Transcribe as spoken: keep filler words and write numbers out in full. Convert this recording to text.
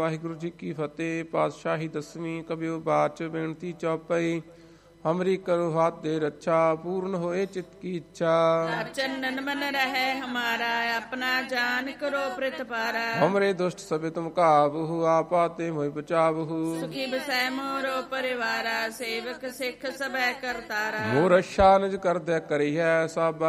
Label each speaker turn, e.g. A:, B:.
A: ਵਾਹਿਗੁਰੂ ਜੀ ਕੀ ਫਤਿਹ। ਪਾਤਸ਼ਾਹੀ ਦਸਵੀਂ ਕਬਿਓ ਬਾਚ ਬੇਨਤੀ ਚੌਪਈ। ਹਮਰੀ ਕਰੋ ਹੱਥ ਦੇ ਰੱਛਾ, ਪੂਰਨ ਹੋਏ ਚਿਤ ਕੀ ਇੱਛਾ।
B: ਚੰਨਨ ਮਨ ਰਹੇ ਹਮਾਰਾ, ਆਪਣਾ ਜਾਨ ਕਰੋ ਪ੍ਰਤਪਾਰਾ।
A: ਹਮਰੇ ਦੁਸ਼ਟ ਸਭੇ ਤੁਮ ਕਾਬਹੂ, ਆਪਾਤੇ ਮੋਹਿ ਬਚਾਵਹੂ।
B: ਸੁਖੀ ਬਸੈ ਮੋਰੋ ਪਰਿਵਾਰਾ, ਸੇਵਕ ਸਿੱਖ ਸਭੈ ਕਰਤਾਰਾ।
A: ਮੋਰ ਰਛਾ ਨਿਜ ਕਰਦੈ ਕਰੀ ਹੈ, ਸਭ